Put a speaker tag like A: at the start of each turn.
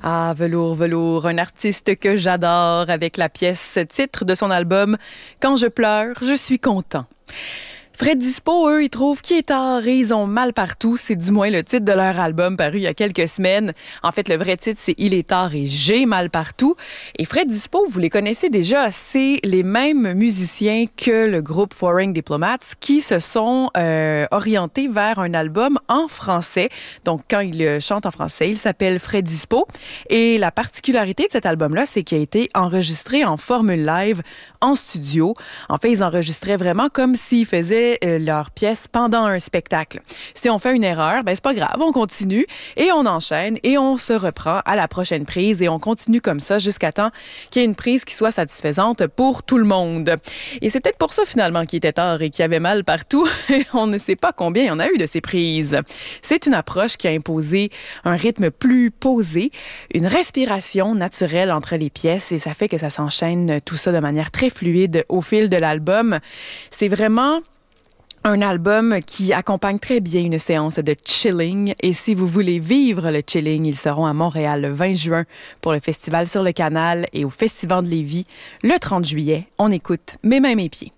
A: Ah, Velours, Velours, un artiste que j'adore avec la pièce titre de son album « Quand je pleure, je suis content ». Fred Dispo, eux, ils trouvent qu'il est tard et ils ont mal partout. C'est du moins le titre de leur album paru il y a quelques semaines. En fait, le vrai titre, c'est « Il est tard et j'ai mal partout ». Et Fred Dispo, vous les connaissez déjà, c'est les mêmes musiciens que le groupe Foreign Diplomats qui se sont orientés vers un album en français. Donc, quand ils chantent en français, il s'appelle Fred Dispo. Et la particularité de cet album-là, c'est qu'il a été enregistré en formule live en studio. En fait, ils enregistraient vraiment comme s'ils faisaient leur pièce pendant un spectacle. Si on fait une erreur, ben c'est pas grave, on continue et on enchaîne et on se reprend à la prochaine prise et on continue comme ça jusqu'à temps qu'il y ait une prise qui soit satisfaisante pour tout le monde. Et c'est peut-être pour ça finalement qu'il était tard et qu'il y avait mal partout. On ne sait pas combien il y en a eu de ces prises. C'est une approche qui a imposé un rythme plus posé, une respiration naturelle entre les pièces et ça fait que ça s'enchaîne tout ça de manière très fluide au fil de l'album. C'est vraiment un album qui accompagne très bien une séance de chilling. Et si vous voulez vivre le chilling, ils seront à Montréal le 20 juin pour le Festival sur le Canal et au Festival de Lévis le 30 juillet. On écoute Mes mains, mes pieds.